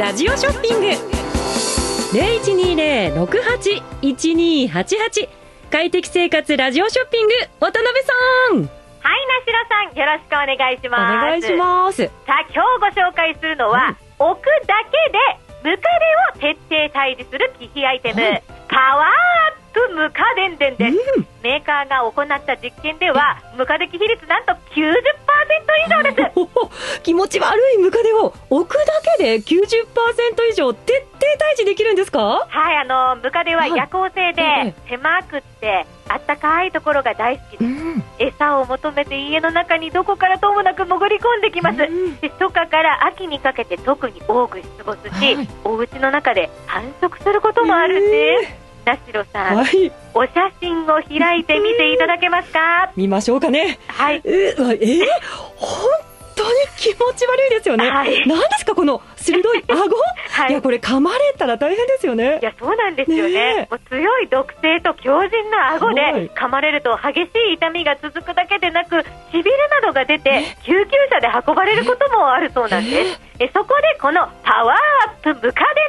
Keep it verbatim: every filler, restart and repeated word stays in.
ラジオショッピング ゼロいちにゼロ ろくはち いちにはちはち 快適生活ラジオショッピング渡辺さん。 はい、なしろさん、よろしくお願いします。 お願いします。 さあ、今日ご紹介するのは、うん、置くだけでムカデを徹底退治する機器アイテム、うん、パワーアップムカデンデンです、うん、メーカーが行った実験ではムカデ機比率なんと きゅうじゅっパーセント 以上です。 気持ち悪いムカデを置くだけで きゅうじゅっパーセント 以上徹底退治できるんですか？ はい、あのムカデは夜行性で狭くってあったかいところが大好きです、うん、餌を求めて家の中にどこからともなく潜り込んできます、うん、で初夏から秋にかけて特に多く出没し、はい、お家の中で繁殖することもあるんです、えー、なしろさん、はい、お写真を開いてみていただけますか？ 見ましょうかね。 はい、 えー、えー、本当に気持ち悪いですよね、はい、何ですかこの鋭い顎、はい、いやこれ噛まれたら大変ですよね。 いやそうなんですよ ね, ねもう強い毒性と強靭な顎で、はい、噛まれると激しい痛みが続くだけでなくしびれなどが出て救急車で運ばれることもあるそうなんです。えそこでこのパワーアップムカ